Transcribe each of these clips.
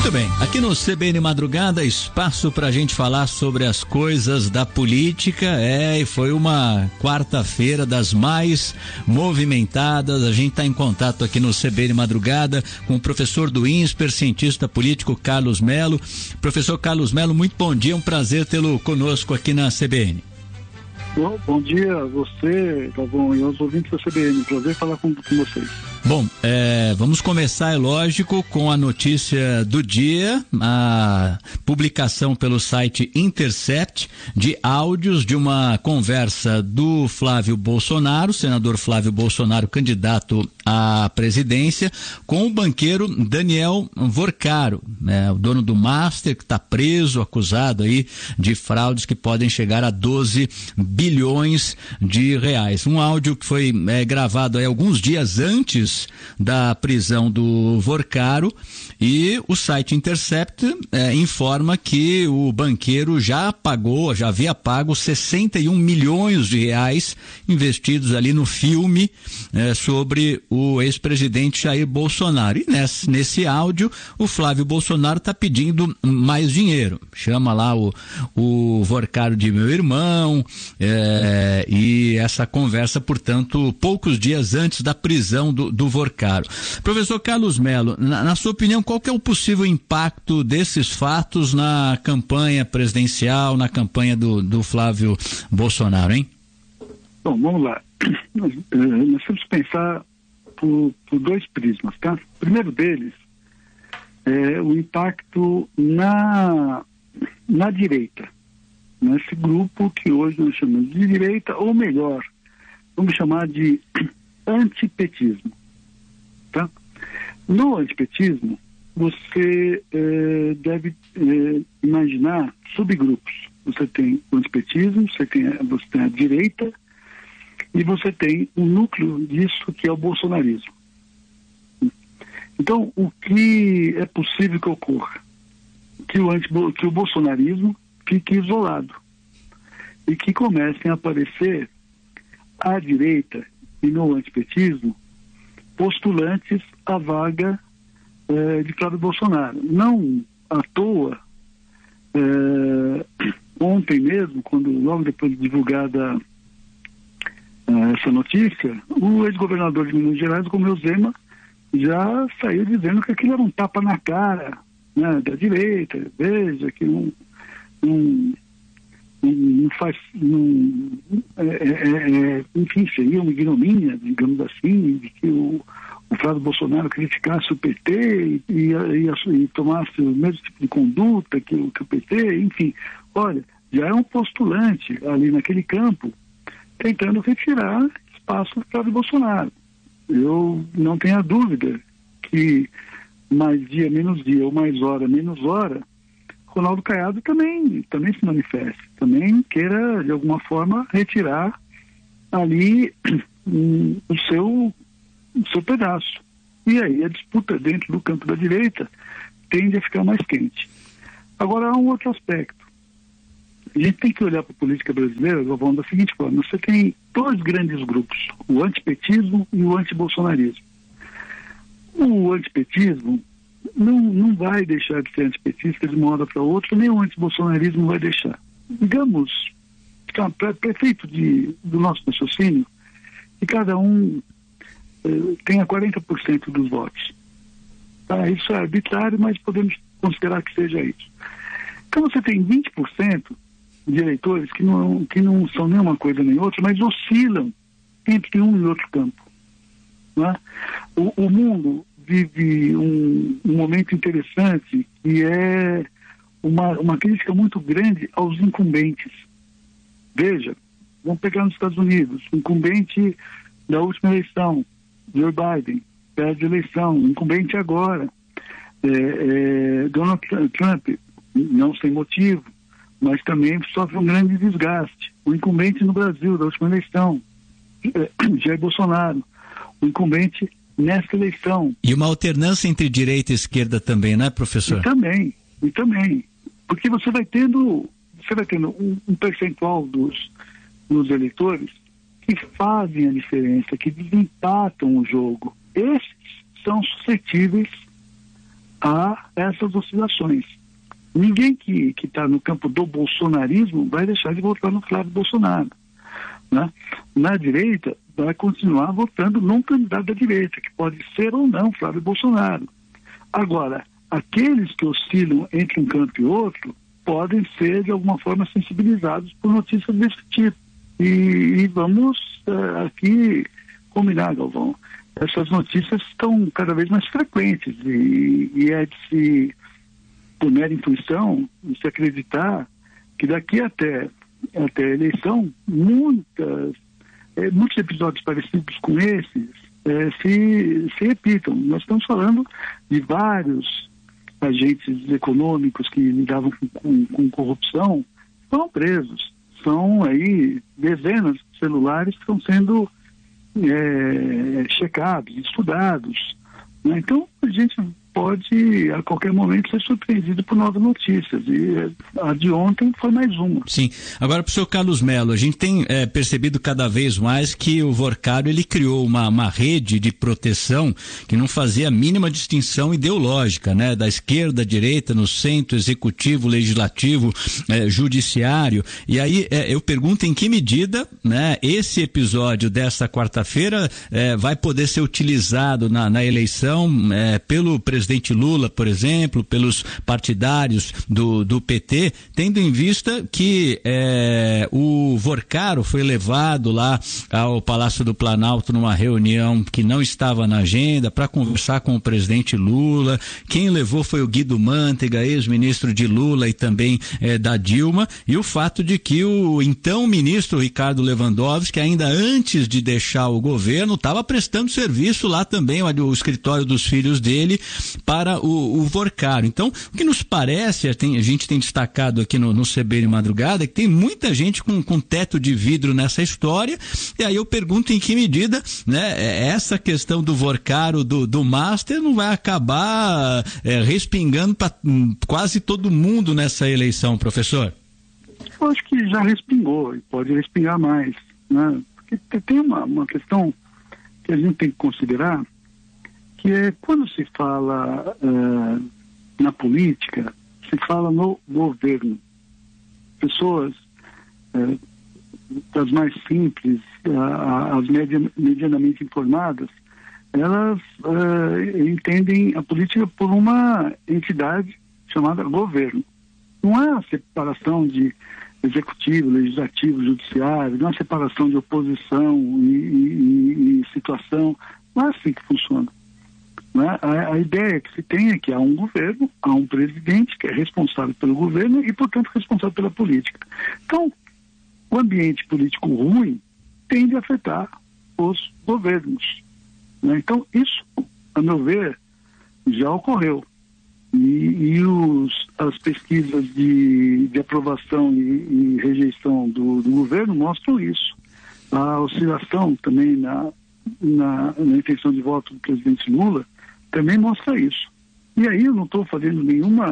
Muito bem, aqui no CBN Madrugada, espaço para a gente falar sobre as coisas da política. E foi uma quarta-feira das mais movimentadas. A gente está em contato aqui no CBN Madrugada com o professor do INSPER, cientista político Carlos Melo. Professor Carlos Melo, muito bom dia, um prazer tê-lo conosco aqui na CBN. Bom dia a você, Galvão, e aos ouvintes da CBN. Prazer falar com vocês. Bom, vamos começar, é lógico, com a notícia do dia, a publicação pelo site Intercept de áudios de uma conversa do Flávio Bolsonaro, senador Flávio Bolsonaro, candidato à presidência, com o banqueiro Daniel Vorcaro, o dono do Master, que está preso, acusado aí de fraudes que podem chegar a 12 bilhões de reais. Um áudio que foi gravado aí alguns dias antes da prisão do Vorcaro, e o site Intercept informa que o banqueiro já havia pago 61 milhões de reais investidos ali no filme sobre o ex-presidente Jair Bolsonaro. E nesse áudio o Flávio Bolsonaro está pedindo mais dinheiro, chama lá o Vorcaro de meu irmão, e essa conversa, portanto, poucos dias antes da prisão do Vorcaro. Professor Carlos Melo, na sua opinião, qual que é o possível impacto desses fatos na campanha presidencial, na campanha do Flávio Bolsonaro, hein? Bom, vamos lá. Nós temos que pensar por dois prismas, tá? O primeiro deles é o impacto na direita, nesse grupo que hoje nós chamamos de direita, ou melhor, vamos chamar de antipetismo. Tá? No antipetismo, você deve imaginar subgrupos. Você tem o antipetismo, você tem a direita, e você tem um núcleo disso que é o bolsonarismo. Então, o que é possível que ocorra? Que o bolsonarismo fique isolado e que comecem a aparecer à direita e no antipetismo postulantes à vaga de Flávio Bolsonaro. Não à toa, ontem mesmo, logo depois de divulgada essa notícia, o ex-governador de Minas Gerais, o Romeu Zema, já saiu dizendo que aquilo era um tapa na cara, né, da direita. Veja que enfim, seria uma ignomínia, digamos assim, de que o Flávio Bolsonaro criticasse o PT e tomasse o mesmo tipo de conduta que o PT, enfim. Olha, já é um postulante ali naquele campo tentando retirar espaço do Flávio Bolsonaro. Eu não tenho a dúvida que mais dia, menos dia, ou mais hora, menos hora, Ronaldo Caiado também se manifeste, também queira, de alguma forma, retirar ali o seu pedaço. E aí a disputa dentro do campo da direita tende a ficar mais quente. Agora, há um outro aspecto. A gente tem que olhar para a política brasileira, Galvão, da seguinte forma: você tem dois grandes grupos, o antipetismo e o antibolsonarismo. O antipetismo não vai deixar de ser antipetista de uma hora para outra, nem o antibolsonarismo vai deixar. Digamos, para prefeito do nosso raciocínio, que cada um tenha 40% dos votos. Tá? Isso é arbitrário, mas podemos considerar que seja isso. Então você tem 20% de eleitores que não são nem uma coisa nem outra, mas oscilam entre um e outro campo. Não é? O mundo vive um momento interessante, que é uma crítica muito grande aos incumbentes. Veja, vamos pegar nos Estados Unidos, o incumbente da última eleição, Joe Biden, perde a eleição, incumbente agora, Donald Trump, não sem motivo, mas também sofre um grande desgaste. O incumbente no Brasil, da última eleição, Jair Bolsonaro, o incumbente nesta eleição. E uma alternância entre direita e esquerda também, né, professor? E também. Porque você vai tendo um percentual dos eleitores que fazem a diferença, que desempatam o jogo. Esses são suscetíveis a essas oscilações. Ninguém que está no campo do bolsonarismo vai deixar de votar no Flávio Bolsonaro, né? Na direita, vai continuar votando num candidato da direita, que pode ser ou não Flávio Bolsonaro. Agora, aqueles que oscilam entre um campo e outro podem ser, de alguma forma, sensibilizados por notícias desse tipo. E vamos aqui combinar, Galvão. Essas notícias estão cada vez mais frequentes e é de se, por mera intuição, de se acreditar que daqui até a eleição, muitos episódios parecidos com esses se repitam. Nós estamos falando de vários agentes econômicos que lidavam com corrupção, foram presos. São aí dezenas de celulares que estão sendo checados, estudados, né? Então a gente pode a qualquer momento ser surpreendido por novas notícias, e a de ontem foi mais uma. Sim. Agora, professor Carlos Mello, a gente tem percebido cada vez mais que o Vorcaro, ele criou uma rede de proteção que não fazia a mínima distinção ideológica, né? Da esquerda, direita, no centro, executivo, legislativo, judiciário. E aí eu pergunto em que medida, né, esse episódio desta quarta-feira vai poder ser utilizado na eleição pelo presidente Lula, por exemplo, pelos partidários do PT, tendo em vista que o Vorcaro foi levado lá ao Palácio do Planalto numa reunião que não estava na agenda para conversar com o presidente Lula. Quem levou foi o Guido Mantega, ex-ministro de Lula e também da Dilma, e o fato de que o então ministro Ricardo Lewandowski, ainda antes de deixar o governo, estava prestando serviço lá também, o escritório dos filhos dele, para o Vorcaro. Então, o que nos parece, a gente tem destacado aqui no CBN Madrugada, é que tem muita gente com teto de vidro nessa história, e aí eu pergunto em que medida, né, essa questão do Vorcaro, do Master, não vai acabar respingando para quase todo mundo nessa eleição, professor? Eu acho que já respingou e pode respingar mais, né? Porque tem uma questão que a gente tem que considerar, que é quando se fala na política, se fala no governo. Pessoas das mais simples, as medianamente informadas, elas entendem a política por uma entidade chamada governo. Não é a separação de executivo, legislativo, judiciário, não é a separação de oposição e situação. Não é assim que funciona. Né? A ideia que se tem é que há um governo, há um presidente que é responsável pelo governo e, portanto, responsável pela política. Então, o ambiente político ruim tende a afetar os governos, né? Então, isso, a meu ver, já ocorreu. E as pesquisas de aprovação e rejeição do governo mostram isso. A oscilação também na intenção de voto do presidente Lula também mostra isso. E aí eu não estou fazendo nenhuma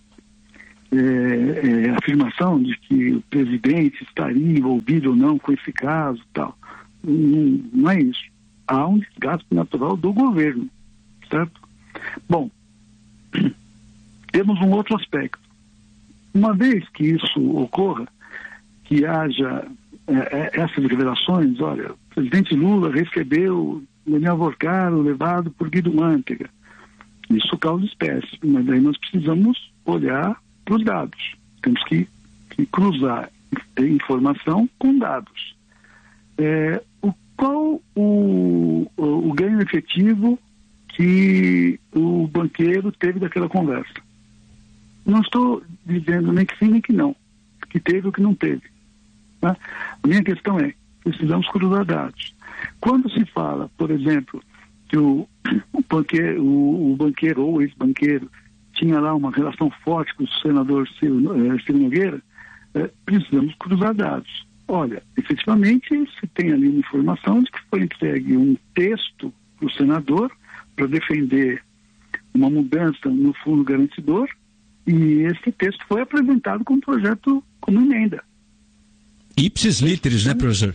afirmação de que o presidente estaria envolvido ou não com esse caso e tal. Não é isso. Há um desgaste natural do governo, certo? Bom, temos um outro aspecto. Uma vez que isso ocorra, que haja essas revelações, olha, o presidente Lula recebeu Daniel Vorcaro levado por Guido Mantega. Isso causa espécie, mas aí nós precisamos olhar para os dados. Temos que cruzar informação com dados. Qual o ganho efetivo que o banqueiro teve daquela conversa? Não estou dizendo nem que sim nem que não, que teve ou que não teve. Tá? A minha questão é, precisamos cruzar dados. Quando se fala, por exemplo, que o banqueiro ou ex-banqueiro tinha lá uma relação forte com o senador Ciro Nogueira, precisamos cruzar dados. Olha, efetivamente se tem ali uma informação de que foi entregue um texto para o senador para defender uma mudança no fundo garantidor, e esse texto foi apresentado como projeto, como emenda. Ipsis literis, né, professor?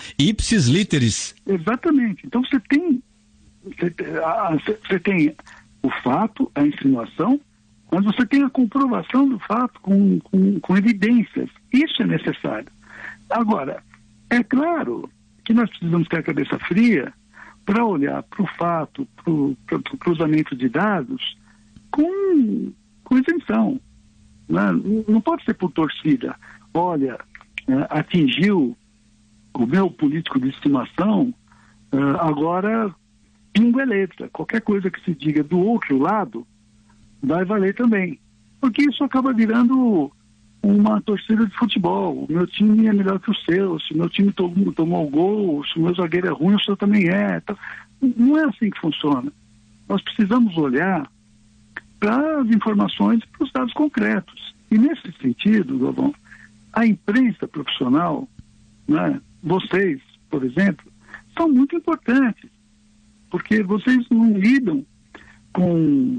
Ipsis literis. Exatamente. Então você tem o fato, a insinuação, mas você tem a comprovação do fato com evidências. Isso é necessário. Agora, é claro que nós precisamos ter a cabeça fria para olhar para o fato, para o cruzamento de dados, com isenção. Né? Não pode ser por torcida. Olha, atingiu o meu político de estimação, agora pingo é letra. Qualquer coisa que se diga do outro lado vai valer também. Porque isso acaba virando uma torcida de futebol. O meu time é melhor que o seu. Se o meu time tomou o gol, se o meu zagueiro é ruim, o seu também é. Então, não é assim que funciona. Nós precisamos olhar para as informações e para os dados concretos. E nesse sentido, Galvão, a imprensa profissional, né, vocês, por exemplo, são muito importantes, porque vocês não lidam com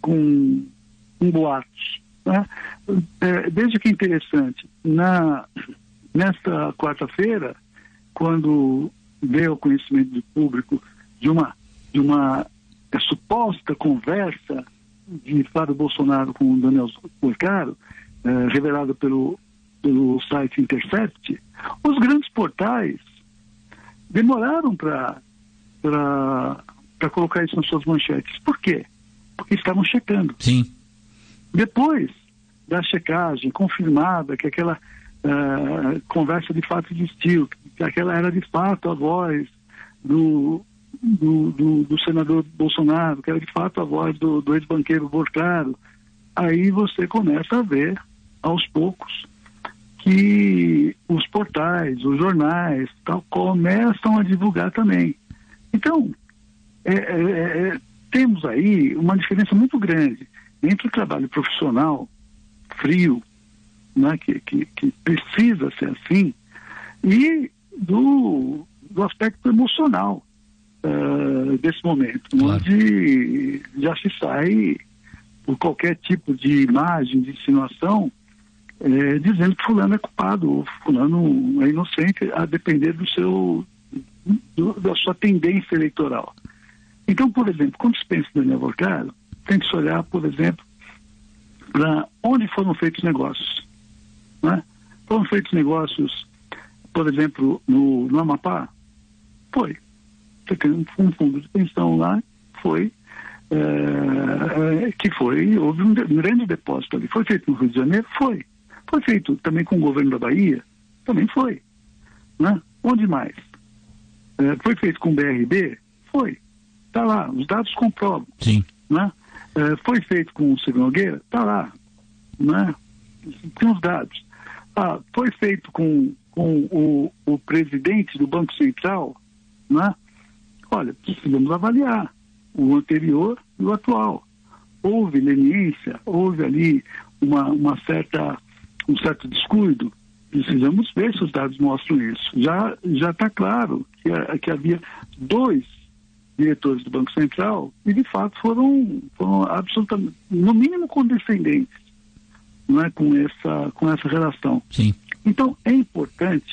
boatos. Né? Veja que interessante, nesta quarta-feira, quando veio ao conhecimento do público de uma suposta conversa de Flávio Bolsonaro com o Daniel Porcaro, revelada pelo site Intercept, os grandes portais demoraram para colocar isso nas suas manchetes. Por quê? Porque estavam checando. Sim. Depois da checagem confirmada que aquela conversa de fato existiu, que aquela era de fato a voz do senador Bolsonaro, que era de fato a voz do ex-banqueiro Porcaro, aí você começa a ver, aos poucos, que os portais, os jornais, tal, começam a divulgar também. Então, temos aí uma diferença muito grande entre o trabalho profissional, frio, né, que precisa ser assim, e do aspecto emocional desse momento, claro, onde já se sai por qualquer tipo de imagem, de insinuação, dizendo que fulano é culpado, ou fulano é inocente, a depender da sua tendência eleitoral. Então, por exemplo, quando se pensa em Daniel Porcaro, tem que se olhar, por exemplo, para onde foram feitos negócios. Né? Foram feitos negócios, por exemplo, no Amapá? Foi. Você tem um fundo de pensão lá, houve um grande depósito ali. Foi feito no Rio de Janeiro? Foi. Foi feito também com o governo da Bahia? Também foi. Né? Onde mais? Foi feito com o BRB? Foi. Está lá, os dados comprovam. Sim. Né? Foi feito com o Ciro Nogueira? Está lá. Né? Tem os dados. Foi feito com o presidente do Banco Central? Né? Olha, precisamos avaliar o anterior e o atual. Houve leniência, houve ali um certo descuido. Precisamos ver se os dados mostram isso. Já está claro que havia 2 diretores do Banco Central e, de fato, foram absolutamente, no mínimo, condescendentes, não é, com essa relação. Sim. Então, é importante